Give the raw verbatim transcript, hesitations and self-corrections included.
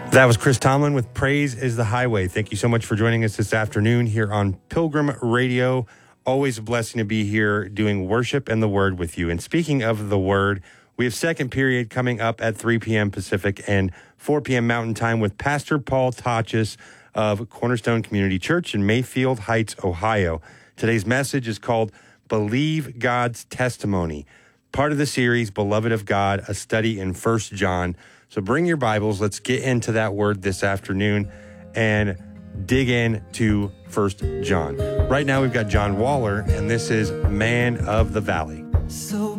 That was Chris Tomlin with Praise is the Highway. Thank you so much for joining us this afternoon here on Pilgrim Radio. Always a blessing to be here doing worship and the Word with you. And speaking of the Word, we have second period coming up at three p.m. Pacific and four p.m. Mountain Time with Pastor Paul Tachis of Cornerstone Community Church in Mayfield Heights, Ohio. Today's message is called Believe God's Testimony, part of the series Beloved of God, a study in First John. So bring your Bibles. Let's get into that word this afternoon and dig in to First John. Right now we've got John Waller, and this is Man of the Valley. So